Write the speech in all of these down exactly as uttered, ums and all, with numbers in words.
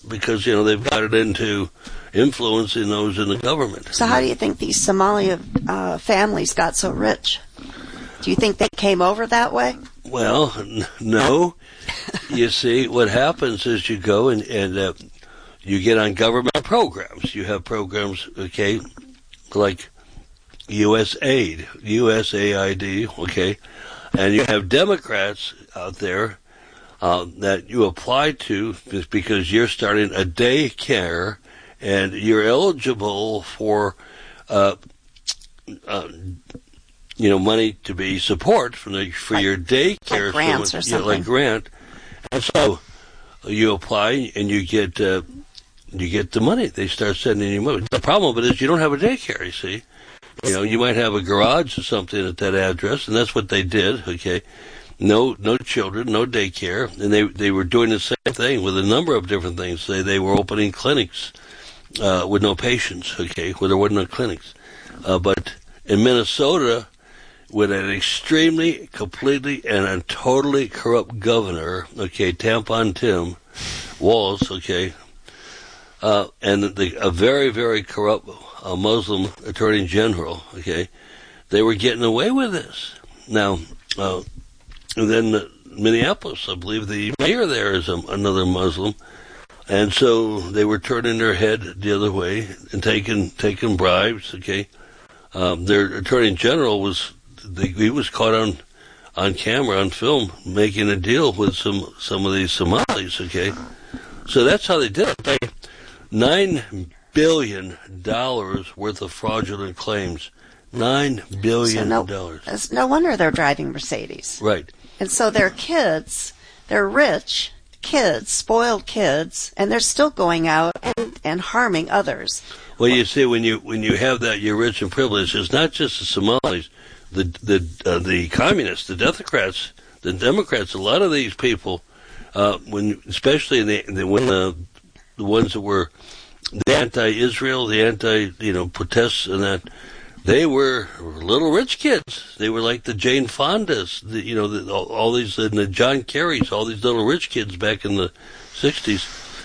because, you know, they've got it into influencing those in the government. So how do you think these Somalia uh, families got so rich? Do you think they came over that way? Well, n- no. You see, what happens is you go and, and uh, you get on government programs. You have programs, okay, like U S aid, U S A I D, okay, and you have Democrats out there uh, that you apply to just because you're starting a daycare and you're eligible for, uh, uh, you know, money to be support from the, for like, your daycare, like grants so, or something, yeah, like grant, and so you apply and you get uh, you get the money. They start sending you money. The problem with it is you don't have a daycare. You see. You know, you might have a garage or something at that address, and that's what they did, okay? No no children, no daycare, and they they were doing the same thing with a number of different things. They they were opening clinics uh, with no patients, okay, where there wasn't no clinics. Uh, but in Minnesota, with an extremely, completely, and a totally corrupt governor, okay, Tampon Tim Walz, okay, uh, and the, a very, very corrupt a Muslim attorney general, okay, they were getting away with this. Now, uh, and then uh, Minneapolis, I believe the mayor there is a, another Muslim, and so they were turning their head the other way and taking taking bribes, okay. Um, their attorney general was, they, he was caught on on camera, on film, making a deal with some, some of these Somalis, okay. So that's how they did it. They, nine billion dollars worth of fraudulent claims. Nine billion dollars. So no, it's no wonder they're driving Mercedes. Right. And so their kids, they're rich kids, spoiled kids, and they're still going out and, and harming others. Well, you see, when you when you have that, you're rich and privileged. It's not just the Somalis, the the uh, the communists, the Democrats, the Democrats. A lot of these people, uh, when especially the, the when the the ones that were the anti-Israel, the anti, you know, protests and that, they were little rich kids. They were like the Jane Fondas, the, you know, the, all, all these, and the John Kerrys, all these little rich kids back in the sixties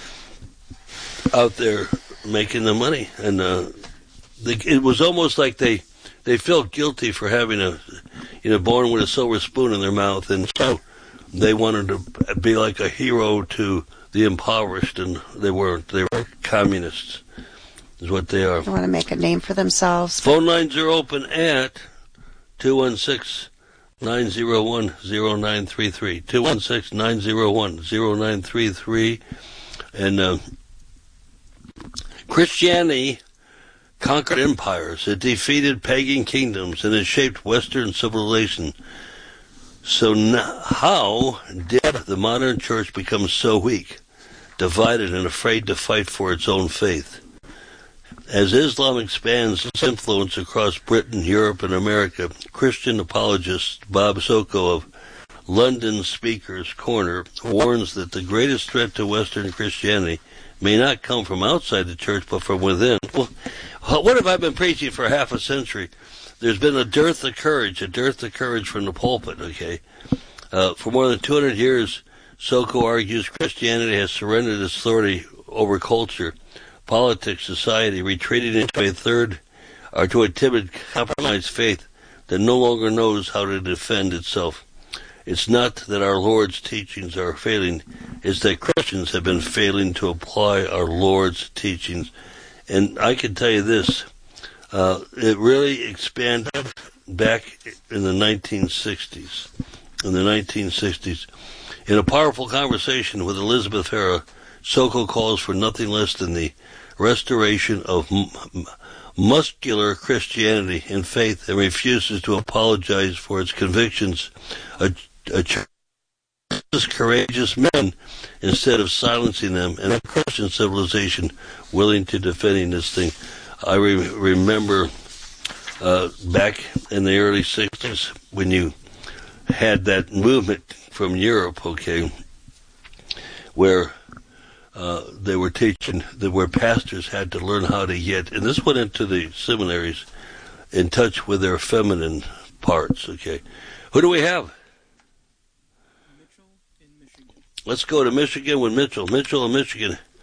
out there making the money. And uh, they, it was almost like they, they felt guilty for having a, you know, born with a silver spoon in their mouth. And so they wanted to be like a hero to the impoverished, and they weren't. They were communists, is what they are. They want to make a name for themselves. Phone lines are open at two one six, nine zero one, zero nine three three. two one six, nine zero one, zero nine three three. And uh, Christianity conquered empires. It defeated pagan kingdoms, and it shaped Western civilization. So now, how did the modern church become so weak, divided, and afraid to fight for its own faith? As Islam expands its influence across Britain, Europe, and America, Christian apologist Bob Soko of London Speaker's Corner warns that the greatest threat to Western Christianity may not come from outside the church, but from within. Well, what have I been preaching for half a century? There's been a dearth of courage, a dearth of courage from the pulpit, okay? Uh, for more than two hundred years, Soko argues Christianity has surrendered its authority over culture, politics, society, retreating into a third, or to a timid, compromised faith that no longer knows how to defend itself. It's not that our Lord's teachings are failing, it's that Christians have been failing to apply our Lord's teachings. And I can tell you this, uh, it really expanded back in the nineteen sixties. In the nineteen sixties. In a powerful conversation with Elizabeth Farah, Soko calls for nothing less than the restoration of m- muscular Christianity and faith, and refuses to apologize for its convictions. A, a church is courageous men instead of silencing them, and a Christian civilization willing to defending this thing. I re- remember uh, back in the early sixties when you had that movement from Europe, okay, where uh, they were teaching, that where pastors had to learn how to get, and this went into the seminaries, in touch with their feminine parts, okay. Who do we have? Mitchell in Michigan. Let's go to Michigan with Mitchell. Mitchell in Michigan.